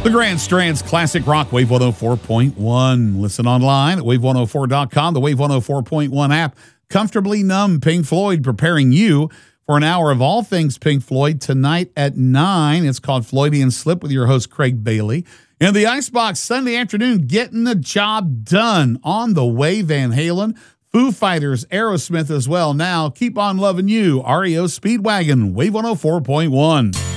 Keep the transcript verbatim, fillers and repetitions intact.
The Grand Strands Classic Rock, Wave one oh four point one. Listen online at wave one oh four dot com, the Wave one oh four point one app. Comfortably Numb, Pink Floyd, preparing you for an hour of all things Pink Floyd tonight at nine. It's called Floydian Slip with your host, Craig Bailey. In the Icebox, Sunday afternoon, getting the job done. On the way, Van Halen, Foo Fighters, Aerosmith as well. Now, keep on loving you. R E O Speedwagon, Wave one oh four point one.